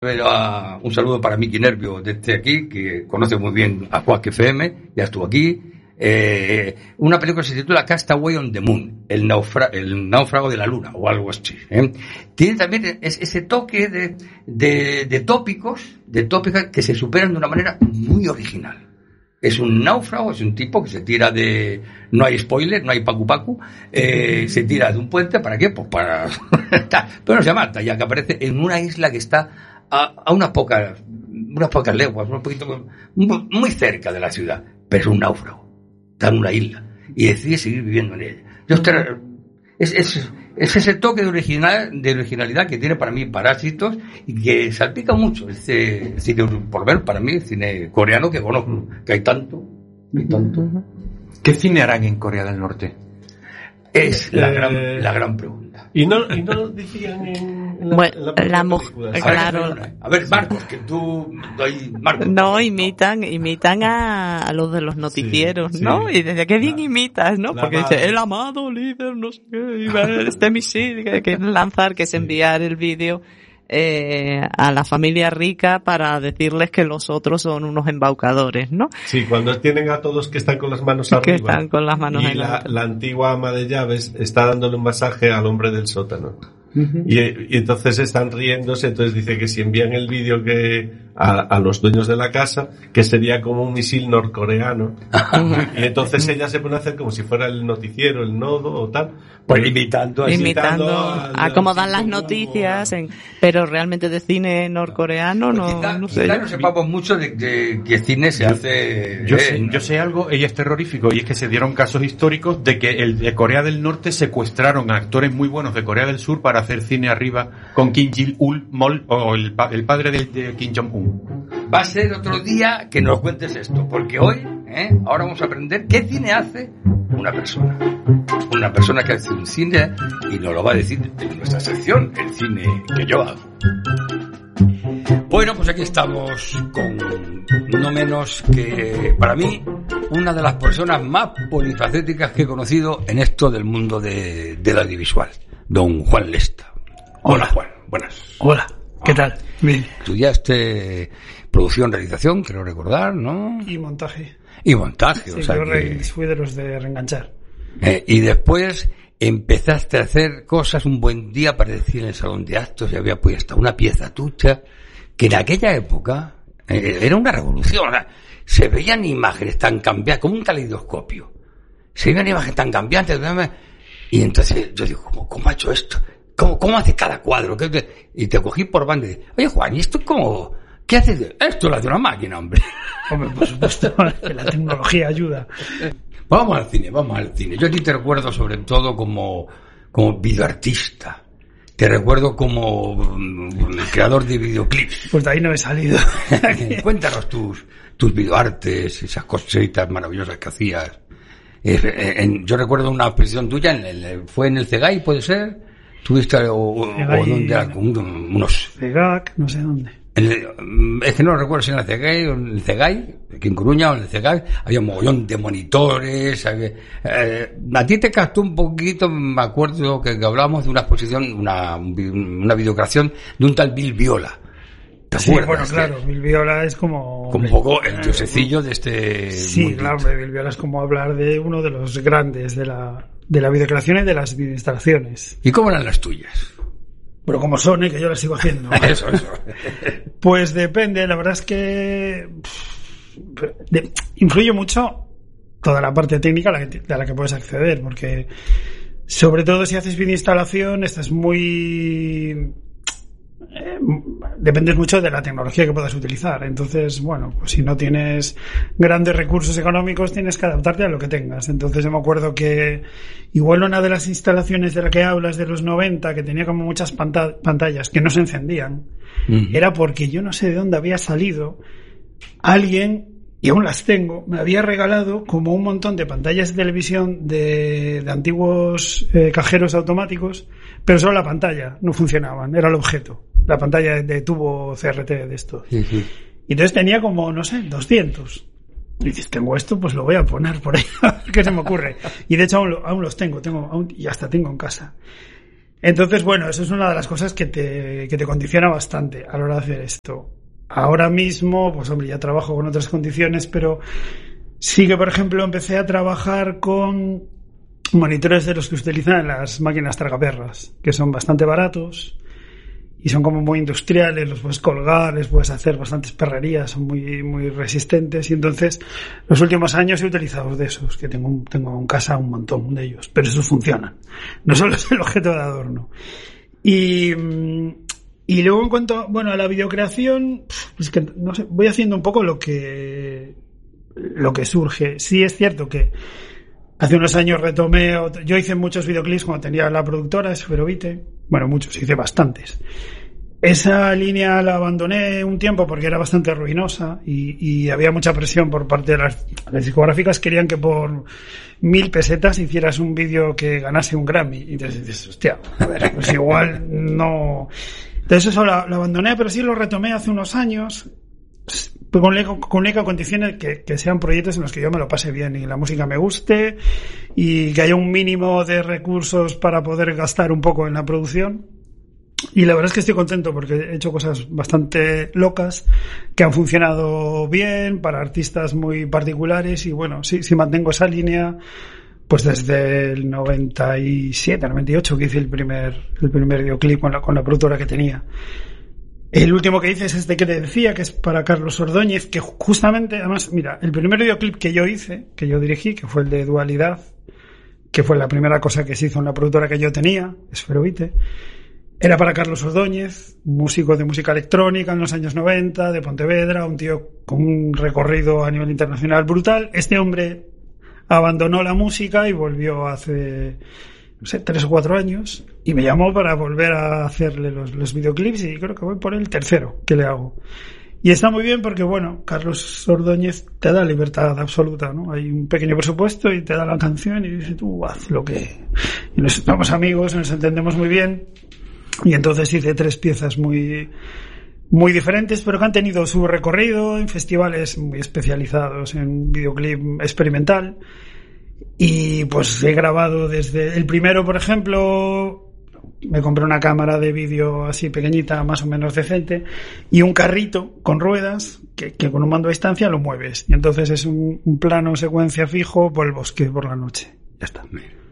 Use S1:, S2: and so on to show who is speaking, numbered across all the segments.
S1: Un saludo para Miki Nervio desde aquí, que conoce muy bien a Quack FM, ya estuvo aquí. Una película que se titula Castaway on the Moon, el náufrago de la luna, o algo así. Tiene también ese toque de tópicos que se superan de una manera muy original. Es un náufrago, es un tipo que se tira no hay spoiler, no hay pacu, se tira de un puente, ¿para qué? Pues para... pero no se mata, ya que aparece en una isla que está a unas pocas leguas, muy cerca de la ciudad, pero es un náufrago, está en una isla, y decide seguir viviendo en ella. Es ese toque de originalidad que tiene para mí Parásitos, y que salpica mucho este cine, por ver para mí, el cine coreano, que conozco, que hay tanto.
S2: ¿Qué cine harán en Corea del Norte?
S1: Es la gran pregunta.
S3: Y no decían en la película.
S4: Claro.
S1: A ver, Marcos, que tú... Marcos,
S4: no, imitan a los de los noticieros, sí, ¿no? Y desde qué bien imitas, ¿no? Porque dice, el amado líder, no sé qué, este misil, que lanzar, que es enviar el vídeo a la familia rica para decirles que los otros son unos embaucadores, ¿no?
S3: Sí, cuando tienen a todos que están con las manos arriba.
S4: Que están con las manos
S3: y la antigua ama de llaves está dándole un masaje al hombre del sótano. Uh-huh. Y entonces están riéndose, entonces dice que si envían el vídeo a los dueños de la casa, que sería como un misil norcoreano. Y entonces ella se pone a hacer como si fuera el noticiero, el nodo o tal.
S1: Pues imitando
S4: a cómo dan las noticias, pero realmente de cine norcoreano
S1: pues
S4: no sé.
S1: No sepamos mucho de qué cine se hace.
S2: Yo sé algo, ella es terrorífico, y es que se dieron casos históricos de que de Corea del Norte secuestraron a actores muy buenos de Corea del Sur para hacer cine arriba con Kim Jong-un o el padre de Kim Jong-un.
S1: Va a ser otro día que nos cuentes esto, porque hoy, ahora vamos a aprender qué cine hace una persona que hace un cine, y nos lo va a decir en nuestra sección, el cine que yo hago. Bueno, pues aquí estamos con no menos que, para mí, una de las personas más polifacéticas que he conocido en esto del mundo de la audiovisual, don Juan Lesta. Hola, Juan, buenas.
S5: Hola, ¿qué tal? Bien.
S1: Estudiaste producción, realización, creo recordar, ¿no?
S5: Y montaje.
S1: Sí,
S5: o sea, yo fui de los de reenganchar.
S1: Y después empezaste a hacer cosas un buen día, para decir, en el salón de actos, y había puesto una pieza tuya, que en aquella época era una revolución. O sea, se veían imágenes tan cambiantes, como un caleidoscopio. Se veían imágenes tan cambiantes, y entonces yo digo, ¿cómo ha hecho esto? ¿Cómo hace cada cuadro? Y te cogí por banda y dije, oye, Juan, ¿y esto cómo? ¿Qué haces? Esto lo hace una máquina, hombre.
S5: Hombre, por supuesto, que la tecnología ayuda.
S1: Vamos al cine. Yo a ti te recuerdo sobre todo como videoartista. Te recuerdo como creador de videoclips.
S5: Pues de ahí no he salido.
S1: Cuéntanos tus videoartes, esas cositas maravillosas que hacías. Yo recuerdo una exposición tuya, fue en el CEGAI, ¿puede ser? ¿Tuviste o dónde era? Unos...
S5: CEGAC, no sé dónde.
S1: Es que no recuerdo si en el CEGAI, aquí en Coruña, o en el CEGAI, había un mogollón de monitores. A ti te captó un poquito, me acuerdo que hablábamos de una exposición, una videocreación de un tal Bill Viola. ¿Te acuerdas?
S5: Bueno, claro, Bill Viola es como
S1: un poco el diosecillo de este
S5: sí, mundito. Claro, Bill Viola es como hablar de uno de los grandes de la videocreación y de las instalaciones.
S1: ¿Y cómo eran las tuyas?
S5: Pero como son, que yo las sigo haciendo.
S1: Eso.
S5: Pues depende, la verdad es que influye mucho toda la parte técnica a la que puedes acceder, porque sobre todo si haces videoinstalación estás muy... dependes mucho de la tecnología que puedas utilizar. Entonces, bueno, pues si no tienes grandes recursos económicos, tienes que adaptarte a lo que tengas. Entonces yo me acuerdo que igual una de las instalaciones de la que hablas de los 90, que tenía como muchas pantallas que no se encendían, era porque yo no sé de dónde había salido alguien, y aún las tengo, me había regalado como un montón de pantallas de televisión de antiguos cajeros automáticos, pero solo la pantalla, no funcionaban, era el objeto, la pantalla de tubo CRT de estos. Sí. Y entonces tenía como, no sé, 200. Y dices, tengo esto, pues lo voy a poner por ahí, a ver qué se me ocurre. Y de hecho aún los tengo y hasta tengo en casa. Entonces, bueno, eso es una de las cosas que te condiciona bastante a la hora de hacer esto. Ahora mismo, pues hombre, ya trabajo con otras condiciones, pero sí que, por ejemplo, empecé a trabajar con monitores de los que se utilizan en las máquinas tragaperras, que son bastante baratos y son como muy industriales, los puedes colgar, les puedes hacer bastantes perrerías, son muy, muy resistentes, y entonces los últimos años he utilizado de esos, que tengo en casa un montón de ellos, pero esos funcionan, no solo es el objeto de adorno. Y luego en cuanto, bueno, a la videocreación, es que no sé, voy haciendo un poco lo que surge. Sí es cierto que hace unos años retomé, yo hice muchos videoclips cuando tenía la productora Esferovite, bueno, muchos, hice bastantes. Esa línea la abandoné un tiempo porque era bastante ruinosa y había mucha presión por parte de las discográficas. Querían que por 1.000 pesetas hicieras un vídeo que ganase un Grammy. Y entonces dices, hostia, a ver, pues igual no. Entonces eso lo abandoné, pero sí lo retomé hace unos años, con la única condición de que sean proyectos en los que yo me lo pase bien y la música me guste y que haya un mínimo de recursos para poder gastar un poco en la producción. Y la verdad es que estoy contento porque he hecho cosas bastante locas que han funcionado bien para artistas muy particulares y bueno, sí mantengo esa línea pues desde el 97, 98 que hice el primer videoclip con la productora que tenía. El último que hice es este que te decía, que es para Carlos Ordóñez, que justamente, además, mira, el primer videoclip que yo hice, que yo dirigí, que fue el de Dualidad, que fue la primera cosa que se hizo en la productora que yo tenía, Esferovite, era para Carlos Ordóñez, músico de música electrónica en los años 90, de Pontevedra, un tío con un recorrido a nivel internacional brutal. Este hombre abandonó la música y volvió hace, no sé, 3 o 4 años y me llamó para volver a hacerle los videoclips y creo que voy por el tercero que le hago. Y está muy bien porque, bueno, Carlos Ordóñez te da libertad absoluta, ¿no? Hay un pequeño presupuesto y te da la canción y dice tú, haz lo que... Y nos estamos amigos, nos entendemos muy bien y entonces hice 3 piezas muy diferentes, pero que han tenido su recorrido en festivales muy especializados en videoclip experimental. Y pues he grabado desde el primero, por ejemplo, me compré una cámara de vídeo así pequeñita, más o menos decente, y un carrito con ruedas que con un mando a distancia lo mueves. Y entonces es un plano secuencia fijo por el bosque por la noche. Ya está.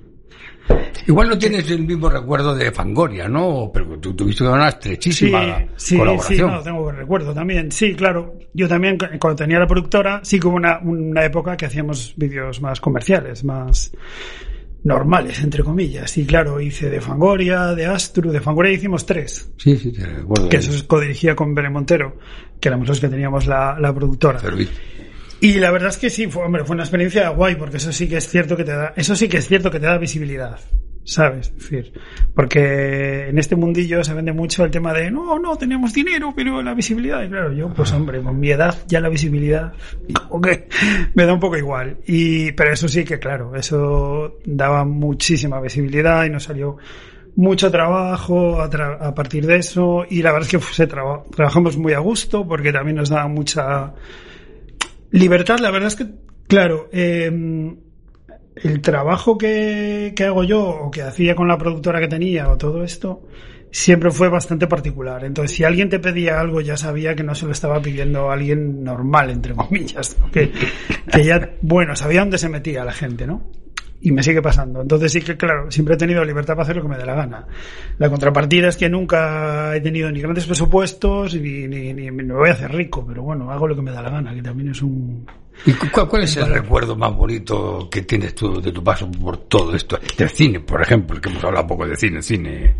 S1: Igual no tienes el mismo recuerdo de Fangoria, ¿no? Pero tú tuviste una estrechísima colaboración.
S5: Sí, no, tengo buen recuerdo también. Sí, claro. Yo también, cuando tenía la productora, sí que hubo una época que hacíamos vídeos más comerciales, más normales, entre comillas. Y claro, hice de Fangoria, de Astru. De Fangoria hicimos 3.
S1: Sí, te recuerdo.
S5: Que eso se codirigía con Bere Montero, que éramos los que teníamos la productora. Y la verdad es que sí, fue una experiencia guay, porque eso sí que es cierto que te da visibilidad, ¿sabes? Es decir, porque en este mundillo se vende mucho el tema de no tenemos dinero, pero la visibilidad, y claro, yo pues hombre, con mi edad ya la visibilidad como que me da un poco igual. Pero eso sí que claro, eso daba muchísima visibilidad y nos salió mucho trabajo a partir de eso, y la verdad es que trabajamos muy a gusto porque también nos daba mucha libertad. La verdad es que, claro, el trabajo que hago yo o que hacía con la productora que tenía o todo esto siempre fue bastante particular. Entonces, si alguien te pedía algo, ya sabía que no se lo estaba pidiendo a alguien normal, entre comillas, ¿no? que ya, bueno, sabía dónde se metía la gente, ¿no? Y me sigue pasando. Entonces sí que, claro, siempre he tenido libertad para hacer lo que me dé la gana. La contrapartida es que nunca he tenido ni grandes presupuestos ni me voy a hacer rico, pero bueno, hago lo que me da la gana, que también es un...
S1: ¿Y cuál es el recuerdo más bonito que tienes tú de tu paso por todo esto? Del cine, por ejemplo, que hemos hablado poco de cine.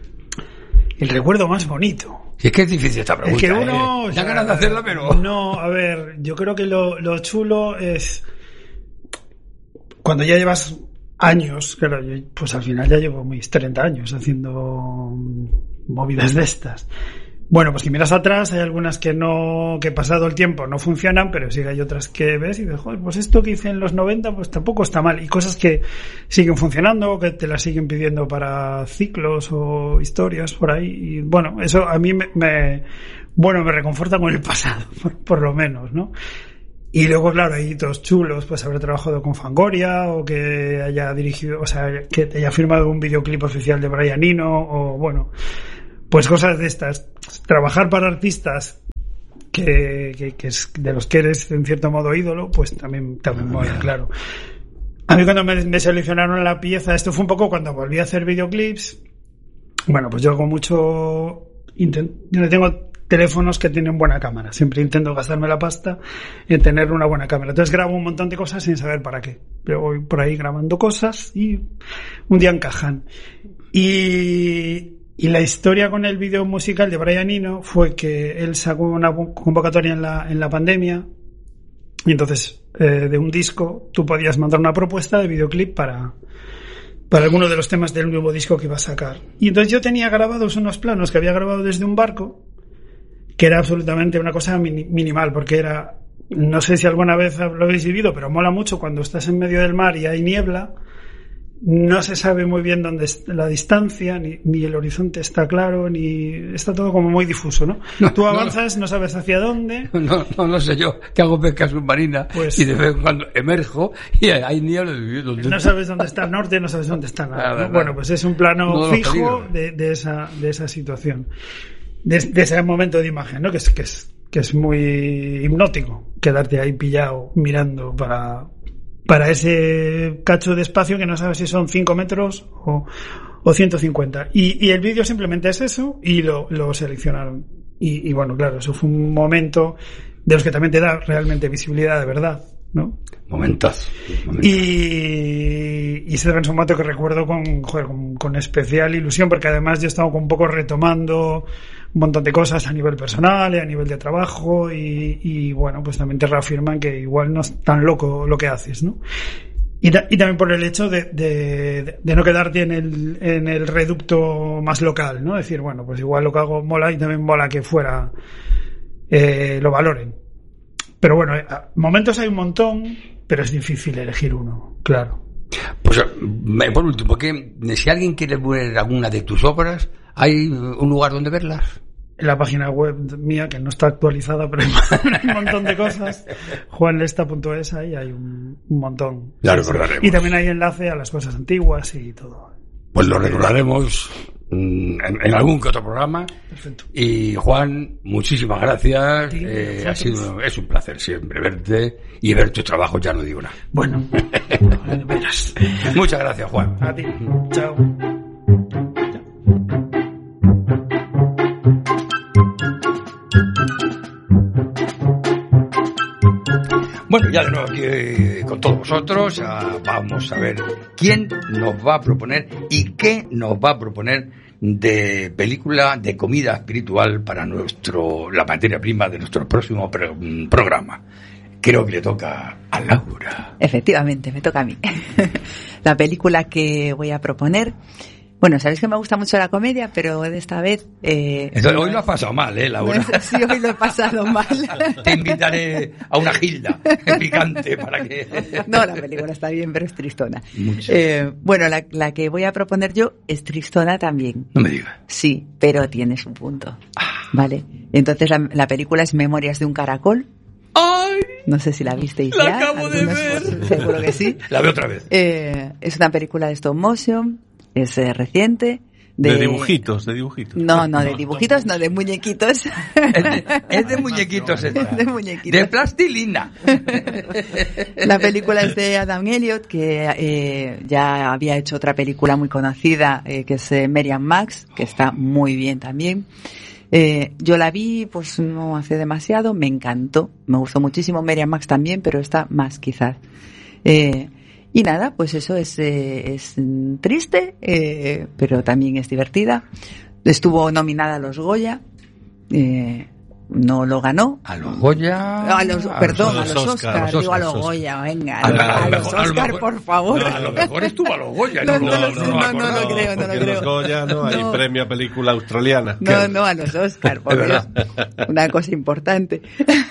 S5: El recuerdo más bonito.
S1: Y es que es difícil esta pregunta.
S5: Es que uno...
S1: Da ganas de hacerla, pero...
S5: No, a ver, yo creo que lo chulo es... Cuando ya llevas años, claro, yo pues al final ya llevo mis 30 años haciendo movidas de estas. Bueno, pues que miras atrás, hay algunas que pasado el tiempo no funcionan, pero sí hay otras que ves y dices, joder, pues esto que hice en los 90 pues tampoco está mal. Y cosas que siguen funcionando, que te las siguen pidiendo para ciclos o historias por ahí. Y bueno, eso a mí me reconforta con el pasado, por lo menos, ¿no? Y luego, claro, hay hitos chulos, pues haber trabajado con Fangoria, o que haya dirigido, o sea, que haya firmado un videoclip oficial de Brian Eno, o bueno, pues cosas de estas. Trabajar para artistas que es de los que eres en cierto modo ídolo, pues también mola, claro. A mí cuando me seleccionaron la pieza, esto fue un poco cuando volví a hacer videoclips. Bueno, pues yo hago mucho, yo no tengo teléfonos que tienen buena cámara. Siempre intento gastarme la pasta en tener una buena cámara. Entonces grabo un montón de cosas sin saber para qué. Pero voy por ahí grabando cosas y un día encajan. Y la historia con el video musical de Brian Eno fue que él sacó una convocatoria en la pandemia. Y entonces, de un disco, tú podías mandar una propuesta de videoclip para alguno de los temas del nuevo disco que iba a sacar. Y entonces yo tenía grabados unos planos que había grabado desde un barco, que era absolutamente una cosa minimal, porque era, no sé si alguna vez lo habéis vivido, pero mola mucho cuando estás en medio del mar y hay niebla, no se sabe muy bien dónde está la distancia, ni el horizonte está claro, ni está todo como muy difuso, ¿no? Tú avanzas, no sabes hacia dónde.
S1: No sé yo, que hago pesca submarina, pues, y de vez en cuando emerjo y hay niebla.
S5: No sabes dónde está el norte, no sabes dónde está nada. ¿No? Bueno, pues es un plano fijo de esa situación. De ese momento de imagen, ¿no? Que es muy hipnótico quedarte ahí pillado mirando para ese cacho de espacio que no sabes si son 5 metros o 150. Y el vídeo simplemente es eso y lo seleccionaron. Y bueno, claro, eso fue un momento de los que también te da realmente visibilidad de verdad, ¿no?
S1: Momentos.
S5: Y ese es un momento que recuerdo con especial ilusión, porque además yo he estado un poco retomando un montón de cosas a nivel personal y a nivel de trabajo y bueno, pues también te reafirman que igual no es tan loco lo que haces, ¿no? Y también por el hecho de no quedarte en el reducto más local, ¿no? Decir, bueno, pues igual lo que hago mola y también mola que fuera lo valoren. Pero bueno, momentos hay un montón, pero es difícil elegir uno, claro.
S1: Pues por último, que si alguien quiere ver alguna de tus obras, ¿hay un lugar donde verlas?
S5: En la página web mía, que no está actualizada, pero hay un montón de cosas, juanlesta.es, ahí hay un montón.
S1: Ya recordaremos.
S5: Y también hay enlace a las cosas antiguas y todo.
S1: Pues lo recordaremos en algún que otro programa.
S5: Perfecto.
S1: Y Juan, muchísimas gracias. Es un placer siempre verte y ver tu trabajo, ya no digo nada.
S5: Bueno, verás.
S1: Muchas gracias, Juan.
S5: A ti. Chao.
S1: Bueno, ya de nuevo aquí con todos vosotros, vamos a ver quién nos va a proponer y qué nos va a proponer de película de comida espiritual para la materia prima de nuestro próximo programa. Creo que le toca a Laura.
S6: Efectivamente, me toca a mí. La película que voy a proponer... Bueno, sabéis que me gusta mucho la comedia, pero de esta vez...
S1: Entonces, hoy lo has pasado mal, Laura.
S6: Sí, hoy lo he pasado mal.
S1: Te invitaré a una gilda picante para que...
S6: No, la película está bien, pero es tristona. Bueno, la que voy a proponer yo es tristona también.
S1: No me digas.
S6: Sí, pero tiene su punto. ¿Vale? Entonces la película es Memorias de un caracol.
S1: ¡Ay!
S6: No sé si la visteis
S1: la
S6: ya.
S1: La acabo de ver.
S6: Seguro que sí.
S1: La veo otra vez.
S6: Es una película de stop motion. Es reciente.
S2: De dibujitos.
S6: No, de dibujitos, no, de muñequitos.
S1: Es de muñequitos.
S6: Es de muñequitos.
S1: De plastilina.
S6: La película es de Adam Elliott, que ya había hecho otra película muy conocida, que es Miriam Max, que está muy bien también. Yo la vi, pues no hace demasiado, me encantó, me gustó muchísimo. Miriam Max también, pero esta más quizás. Y nada, pues eso es triste, pero también es divertida. Estuvo nominada a los Goya, no lo ganó.
S1: ¿A los Goya?
S6: A los Oscar, digo a los Goya, venga. A los Oscar, por favor.
S1: No, a lo mejor estuvo a los Goya.
S6: No lo creo.
S3: En los Goya no hay premio a película australiana.
S6: No, a los Oscar, por Dios. Una cosa importante.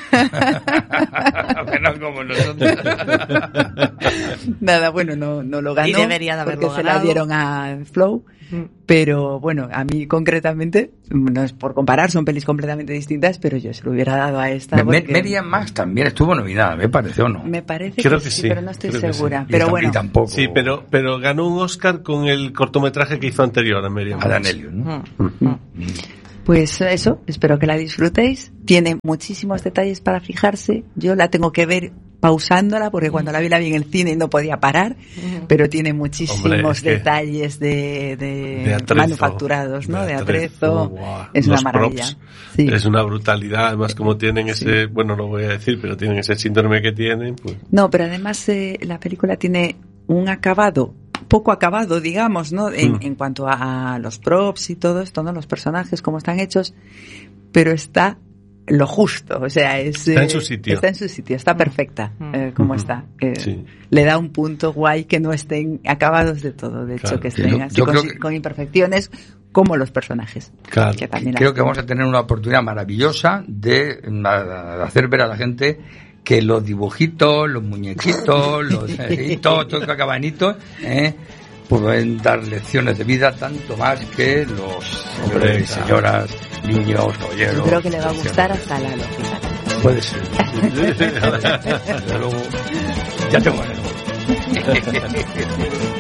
S1: Bueno, como nosotros.
S6: Nada, bueno, no lo ganó.
S4: Y debería de haberlo
S6: porque
S4: ganado.
S6: Se la dieron a Flow. Pero bueno, a mí concretamente, no es por comparar, son pelis completamente distintas, pero yo se lo hubiera dado a esta.
S1: Merian Max también estuvo nominada, me parece, ¿o no?
S6: Me parece
S3: Creo
S6: que
S3: que
S6: sí,
S3: sí,
S6: pero no estoy
S3: creo
S6: segura.
S3: que sí.
S6: Pero bueno.
S1: Y tampoco.
S3: Sí, pero ganó un Oscar con el cortometraje que hizo anterior a Merian Max.
S1: Adam Elliot, ¿no?
S6: Pues eso, espero que la disfrutéis. Tiene muchísimos detalles para fijarse. Yo la tengo que ver pausándola porque cuando la vi en el cine no podía parar, pero tiene muchísimos detalles de
S3: atrezo,
S6: manufacturados, ¿no? De atrezo.
S3: Wow.
S6: Es
S3: Los
S6: una maravilla.
S3: props,
S6: Sí.
S3: es una brutalidad, además como tienen ese, bueno, no voy a decir, pero tienen ese síndrome que tienen, pues.
S6: No, pero además la película tiene un acabado poco acabado, digamos, ¿no? En cuanto a los props y todo esto, ¿no? Los personajes, cómo están hechos, pero está lo justo, o sea,
S3: está en su sitio.
S6: Está en su sitio, está perfecta como está.
S3: Sí.
S6: Le da un punto guay que no estén acabados de todo, de hecho, que estén así con imperfecciones, como los personajes.
S3: Claro.
S6: Que también
S1: creo que vamos a tener una oportunidad maravillosa de hacer ver a la gente que los dibujitos, los muñequitos, los todo que acabanitos, pueden dar lecciones de vida tanto más que los hombres, señoras, niños, caballeros.
S6: Yo creo que le va a gustar hasta la lógica.
S1: Puede ser. Desde luego, ya tengo ganas.